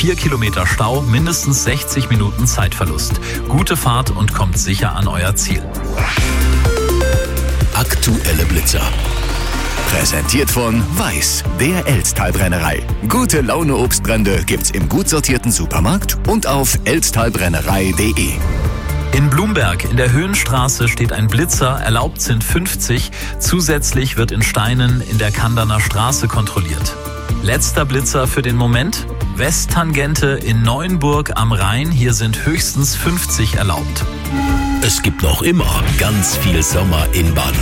4 Kilometer Stau, mindestens 60 Minuten Zeitverlust. Gute Fahrt und kommt sicher an euer Ziel. Aktuelle Blitzer. Präsentiert von Weiß, der Elztal-Brennerei. Gute Laune Obstbrände gibt's im gut sortierten Supermarkt und auf elztalbrennerei.de. In Blumberg in der Höhenstraße steht ein Blitzer, erlaubt sind 50. Zusätzlich wird in Steinen in der Kanderner Straße kontrolliert. Letzter Blitzer für den Moment. Westtangente in Neuenburg am Rhein. Hier sind höchstens 50 erlaubt. Es gibt noch immer ganz viel Sommer in Baden.